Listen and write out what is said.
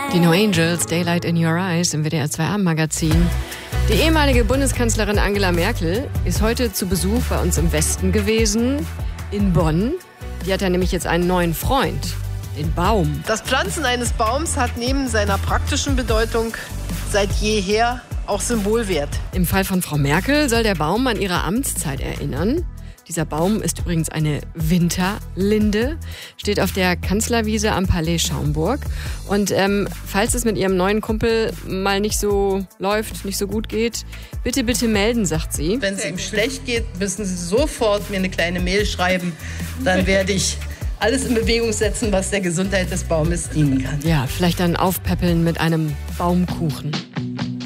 Die No Angels, Daylight in Your Eyes im WDR 2 Abendmagazin. Die ehemalige Bundeskanzlerin Angela Merkel ist heute zu Besuch bei uns im Westen gewesen, in Bonn. Die hat ja nämlich jetzt einen neuen Freund, den Baum. Das Pflanzen eines Baums hat neben seiner praktischen Bedeutung seit jeher auch Symbolwert. Im Fall von Frau Merkel soll der Baum an ihre Amtszeit erinnern. Dieser Baum ist übrigens eine Winterlinde, steht auf der Kanzlerwiese am Palais Schaumburg. Und falls es mit ihrem neuen Kumpel mal nicht so läuft, nicht so gut geht, bitte, bitte melden, sagt sie. Wenn es ihm schlecht geht, müssen Sie sofort mir eine kleine Mail schreiben. Dann werde ich alles in Bewegung setzen, was der Gesundheit des Baumes dienen kann. Ja, vielleicht dann aufpäppeln mit einem Baumkuchen.